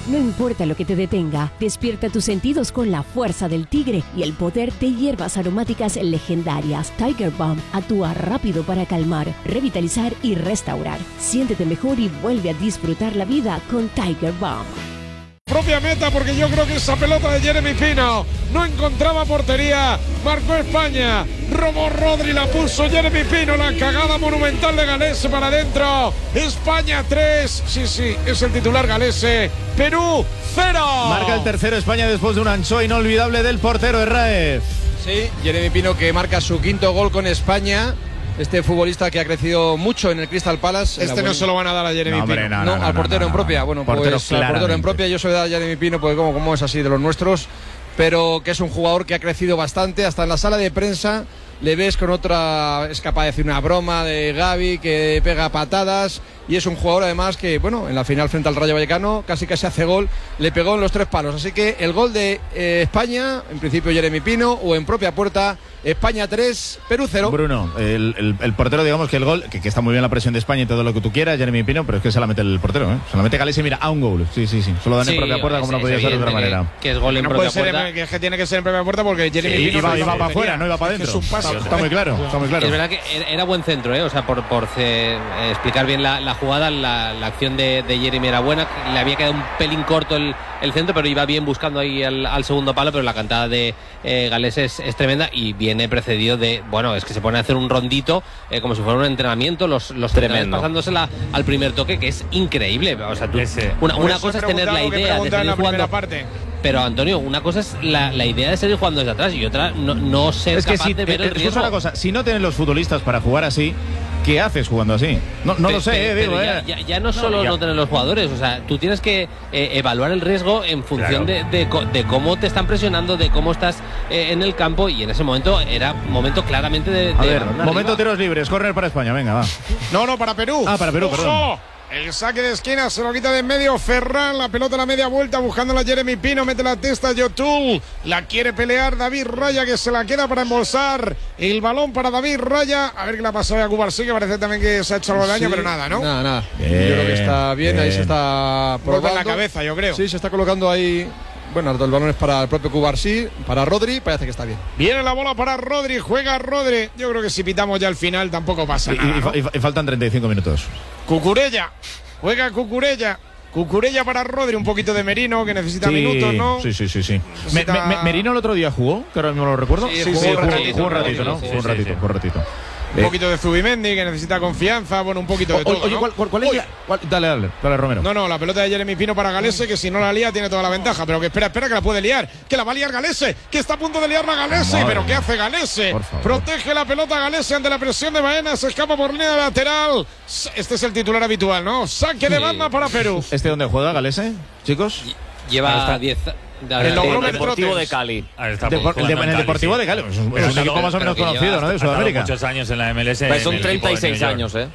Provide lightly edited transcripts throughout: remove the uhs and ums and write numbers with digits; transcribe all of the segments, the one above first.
No importa lo que te detenga, despierta tus sentidos con la fuerza del tigre y el poder de hierbas aromáticas legendarias. Tiger Balm actúa rápido para calmar, revitalizar y restaurar. Siéntete mejor y vuelve a disfrutar la vida con Tiger Balm. Propia meta, porque yo creo que esa pelota de Jeremy Pino no encontraba portería, marcó España, robó Rodri, la puso Jeremy Pino, la cagada monumental de Galese para adentro. España 3, sí, es el titular Galese, Perú 0. Marca el tercero España después de un ancho inolvidable del portero Herráez. Sí, Jeremy Pino, que marca su quinto gol con España. Este futbolista que ha crecido mucho en el Crystal Palace. No se lo van a dar a Jeremy Pino. No, al portero en propia. Bueno, portero pues al portero en propia yo soy de Jeremy Pino, pues como es así de los nuestros, pero que es un jugador que ha crecido bastante. Hasta en la sala de prensa le ves con otra, es capaz de decir una broma de Gavi, que pega patadas, y es un jugador además que, bueno, en la final frente al Rayo Vallecano casi hace gol, le pegó en los 3 palos. Así que el gol de España, en principio Jeremy Pino, o en propia puerta, España 3, Perú 0. Bruno, el portero, digamos que el gol, que está muy bien la presión de España y todo lo que tú quieras, Jeremy Pino, pero es que se la mete el portero, ¿eh? Se la mete Galese, mira, a un gol. Sí. Solo dan en propia puerta, como no podía ser de otra manera. Que es gol en propia puerta. Que es que tiene que ser en propia puerta, porque Jeremy Pino iba para afuera, no iba para adentro. Está muy claro. Es verdad que era buen centro, ¿eh? O sea, por explicar bien la jugada, la acción de Jeremy era buena. Le había quedado un pelín corto el centro, pero iba bien buscando ahí al segundo palo. Pero la cantada de Galese es tremenda, y viene precedido de, bueno, es que se pone a hacer un rondito como si fuera un entrenamiento, los pasándosela al primer toque, que es increíble. O sea, una cosa es tener la idea de seguir jugando, pero Antonio, una cosa es la idea de seguir jugando desde atrás, y otra no ser capaz de ver el riesgo. Es una cosa, si no tienen los futbolistas para jugar así, ¿qué haces jugando así? No lo sé, digo. Ya no solo no tener los jugadores, o sea, tú tienes que evaluar el riesgo en función de cómo te están presionando, de cómo estás en el campo, y en ese momento era momento claramente de momento tiros libres, córner para España, venga, va. No, para Perú. Para Perú, perdón. El saque de esquina se lo quita de en medio Ferran, la pelota a la media vuelta buscándola Jeremy Pino, mete la testa Yotul, la quiere pelear David Raya, que se la queda para embolsar el balón para David Raya. A ver qué le ha pasado a Cubarsí, que parece también que se ha hecho algo de daño, pero nada, ¿no? Nada. Yo creo que está bien, ahí se está probando. En la cabeza, yo creo. Sí, se está colocando ahí. Bueno, el balón es para el propio Cubarsí, para Rodri, parece que está bien. Viene la bola para Rodri, juega Rodri. Yo creo que si pitamos ya al final tampoco pasa nada. Y faltan 35 minutos. Cucurella, juega Cucurella para Rodri, un poquito de Merino, que necesita minutos, ¿no? Sí. ¿Merino el otro día jugó? Que ahora mismo lo recuerdo. Sí, jugó un ratito, ¿no? Fue un ratito. Un poquito de Zubimendi, que necesita confianza, bueno, un poquito de todo. Oye, ¿no? ¿cuál es Dale, Romero. No, la pelota de Jeremy Pino para Galese, que si no la lía tiene toda la ventaja, pero que espera, que la puede liar, que la va a liar Galese, que está a punto de liarla Galese, pero ¿qué hace Galese? Protege la pelota Galese ante la presión de Baena, se escapa por línea lateral. Este es el titular habitual, ¿no? Saque de banda para Perú. ¿Este dónde juega Galese, chicos? Lleva 10. El Deportivo de Cali. En el Deportivo de Cali. Es un equipo más o menos conocido, ¿no? De Sudamérica. Muchos años en la MLS. Son 36 años, ¿eh?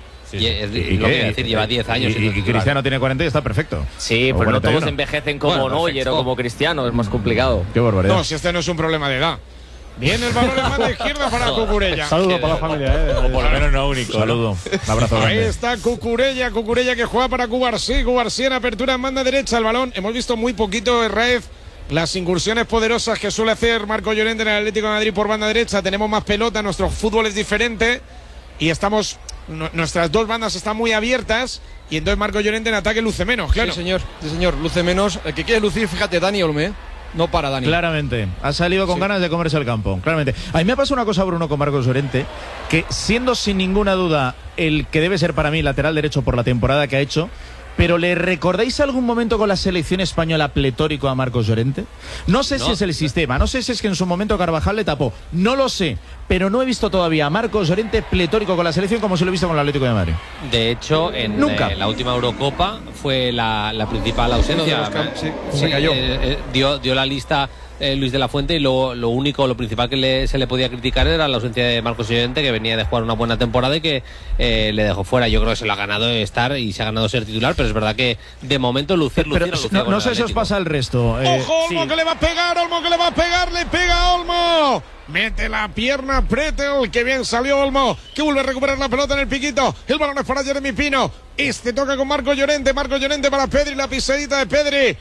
Y lo que iba a decir, lleva 10 años. Y Cristiano tiene 40 y está perfecto. Sí, pero no todos envejecen como Neuer o como Cristiano, es más complicado. Qué barbaridad. No, si este no es un problema de edad. Viene el balón en mano izquierda para Cucurella. Saludo para la familia, O por lo menos no único. Saludo. Un abrazo grande. Ahí está Cucurella que juega para Cubarsí en apertura en banda derecha. El balón, hemos visto muy poquito Herráez. Las incursiones poderosas que suele hacer Marco Llorente en el Atlético de Madrid por banda derecha. Tenemos más pelota, nuestro fútbol es diferente y nuestras dos bandas están muy abiertas, y entonces Marco Llorente en ataque luce menos, claro. Sí, señor, luce menos. El que quiere lucir, fíjate, Dani Olme, no para Dani. Claramente, ha salido con ganas de comerse el campo, claramente. A mí me ha pasado una cosa, Bruno, con Marcos Llorente, que siendo sin ninguna duda el que debe ser para mí lateral derecho por la temporada que ha hecho, pero ¿le recordáis algún momento con la selección española pletórico a Marcos Llorente? No sé si es el sistema, no sé si es que en su momento Carvajal le tapó, no lo sé, pero no he visto todavía a Marcos Llorente pletórico con la selección como se lo he visto con el Atlético de Madrid. De hecho, en la última Eurocopa fue la principal ausencia. Se cayó. Dio la lista Luis de la Fuente, y lo principal que se le podía criticar era la ausencia de Marcos Llorente, que venía de jugar una buena temporada y que le dejó fuera. Yo creo que se lo ha ganado estar y se ha ganado ser titular, pero es verdad que de momento lucir no sé si os pasa el resto. ¡Ojo, Olmo, que le va a pegar! ¡Olmo, que le va a pegar! ¡Le pega Olmo! Mete la pierna Pretel, que bien salió Olmo, que vuelve a recuperar la pelota en el piquito. El balón es para Jeremy Pino. Toca con Marco Llorente para Pedri, la pisadita de Pedri.